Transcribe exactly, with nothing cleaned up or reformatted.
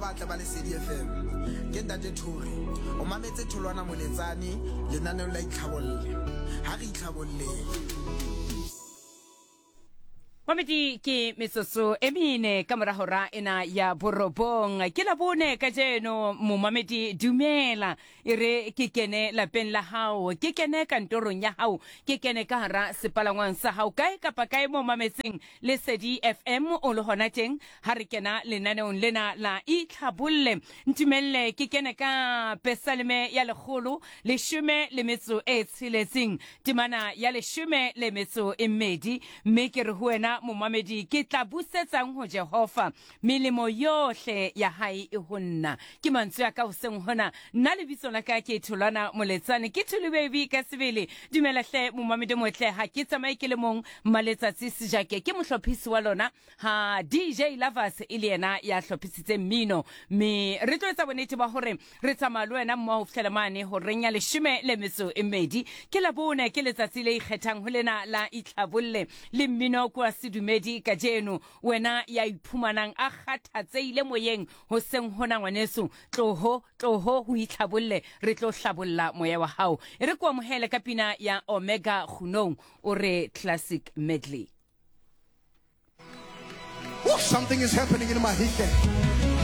batle ba le Lesedi F M ke ntate Thuri o mametse Tholwana Moletsane lenaneo la itlhabolle ha re itlhabolle Mamedi ke metsoso emine kamora hora ena ya borobong ke la bone ka jeno mo mamedi dumela ere ke kene lapeng la hao ke kene kantorong ya hao ke kene ka hara sepalangwang sa hao kae kapa kae mo mametseng Lesedi F M o le hona teng ha re kena lenaneong lena la itlhabolle ntumelle ke kene ka pesaleme ya lekgolo leshome le metso e tsheletseng timana ya leshome le metso e mmedi mme ke re ho wena momamedi ke tla busetsang ho Jehova melemo yohle ya hae e ho nna ke mantswe ya ka hoseng hona nna le bitso la ka ke Tholwana Moletsane ke Thulubebi ka sebele dumela hle momamedi motle ha ke tsamaye ke le mong maletsatsi sejake ke mohlophisi wa lona ha D J Lovers ile yena ya hlophisitse mmino me re tlo etsa bonnete ba hore re tsamaya le wena mmo ho fihlela mane ho renya leshome le metso e mmedi ke la bona ke letsatsi le ikgethang ho lena la itlhabolle le mmino kwa dumedi ka jeno wena ya iphumanang a kgathatseile moyeng ho seng hona ngwaneso tloho tloho ho itlhabolle re tlo hlabolla moya wa hao e re kwa mohele ka pina ya Omega Khunong o re classic medley. Something is happening in my head.